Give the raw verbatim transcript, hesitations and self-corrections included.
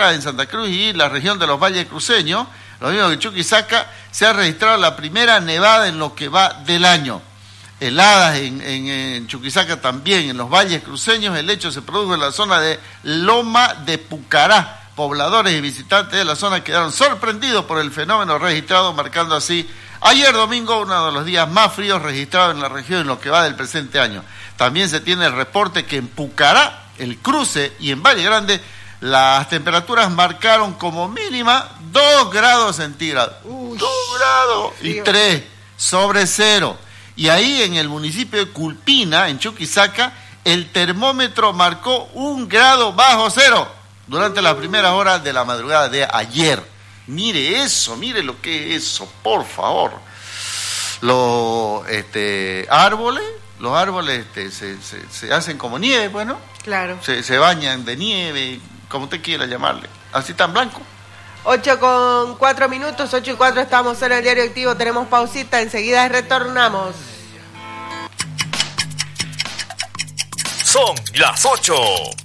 Sierra, en Santa Cruz y la región de los valles cruceños, lo mismo que Chuquisaca, se ha registrado la primera nevada en lo que va del año. Heladas en, en, en Chuquisaca también, en los valles cruceños. El hecho se produjo en la zona de Loma de Pucará. Pobladores y visitantes de la zona quedaron sorprendidos por el fenómeno registrado, marcando así ayer domingo uno de los días más fríos registrados en la región en lo que va del presente año. También se tiene el reporte que en Pucará, El Cruce y en Valle Grande, las temperaturas marcaron como mínima dos grados centígrados. Uy, dos grados y tres sobre cero. Y ahí en el municipio de Culpina, en Chuquisaca, el termómetro marcó un grado bajo cero durante las primeras horas de la madrugada de ayer. Mire eso, mire lo que es eso, por favor. Los este, árboles, los árboles este, se, se, se hacen como nieve, bueno. Claro. Se, se bañan de nieve, como usted quiera llamarle. Así tan blanco. Ocho con cuatro minutos, ocho y cuatro estamos en el Diario Activo, tenemos pausita, enseguida retornamos. Son las ocho